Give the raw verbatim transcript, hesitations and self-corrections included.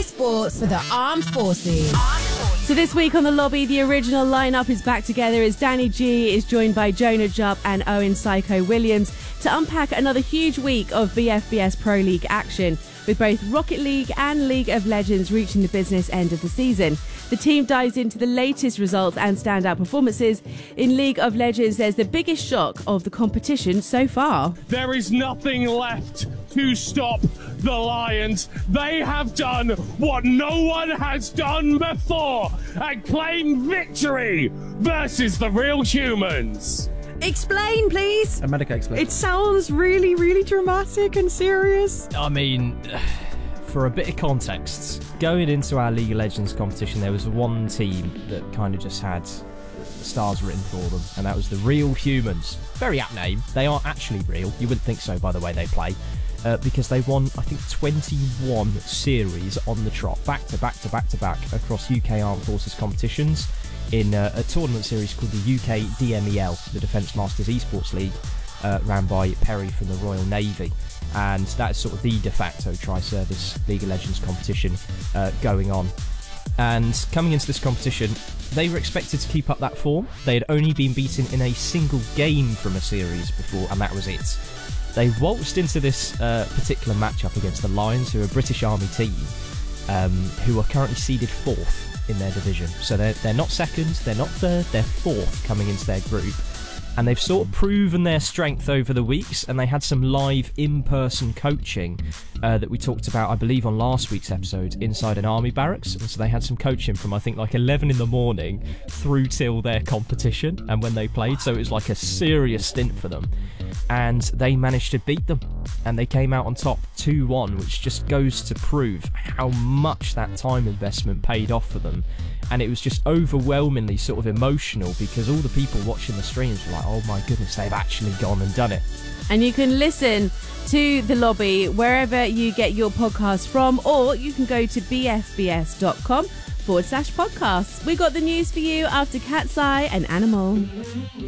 sports for the armed forces. So this week on The Lobby, the original lineup is back together as Danny G is joined by Jonah Jupp and Owen Psycho Williams to unpack another huge week of B F B S Pro League action, with both Rocket League and League of Legends reaching the business end of the season. The team dives into the latest results and standout performances. In League of Legends, there's the biggest shock of the competition so far. There is nothing left to stop the Lions. They have done what no one has done before and claim victory versus the Real Humans. Explain, please. A medical explain. It sounds really, really dramatic and serious. I mean, for a bit of context, going into our League of Legends competition, there was one team that kind of just had stars written for them, and that was the Real Humans. Very apt name. They are actually real. You wouldn't think so by the way they play. Uh, because they won, I think, twenty-one series on the trot, back to back to back to back across U K Armed Forces competitions in uh, a tournament series called the U K D M E L, the Defence Masters Esports League, uh, ran by Perry from the Royal Navy. And that is sort of the de facto tri-service League of Legends competition uh, going on. And coming into this competition, they were expected to keep up that form. They had only been beaten in a single game from a series before, and that was it. They waltzed into this uh, particular matchup against the Lions, who are a British Army team, um, who are currently seeded fourth in their division. So they're, they're not second, they're not third, they're fourth coming into their group. And they've sort of proven their strength over the weeks, and they had some live in-person coaching uh, that we talked about, I believe, on last week's episode, inside an army barracks. And so they had some coaching from, I think, like eleven in the morning through till their competition and when they played. So it was like a serious stint for them. And they managed to beat them, and they came out on top two one, which just goes to prove how much that time investment paid off for them. And it was just overwhelmingly sort of emotional, because all the people watching the streams were like, oh my goodness, they've actually gone and done it. And you can listen to The Lobby wherever you get your podcast from, or you can go to bfbs.com forward slash podcasts. We got the news for you after Cat's Eye and Animal.